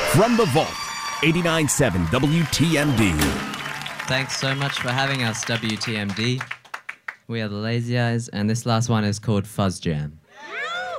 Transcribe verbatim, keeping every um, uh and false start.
From the vault, eighty-nine point seven W T M D. Thanks so much for having us, W T M D. We are the Lazy Eyes, and this last one is called Fuzz Jam.